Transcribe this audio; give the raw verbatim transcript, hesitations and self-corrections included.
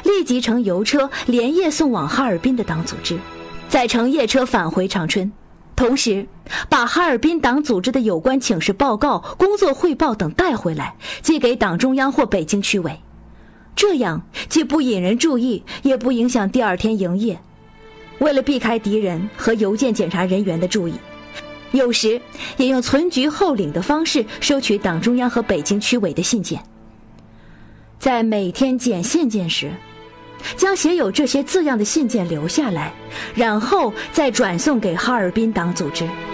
立即乘邮车连夜送往哈尔滨的党组织，再乘夜车返回长春，同时把哈尔滨党组织的有关请示报告、工作汇报等带回来，寄给党中央或北京区委。这样既不引人注意，也不影响第二天营业。为了避开敌人和邮件检查人员的注意，有时也用存局候领的方式收取党中央和北京区委的信件。在每天检信件时，将写有这些字样的信件留下来，然后再转送给哈尔滨党组织。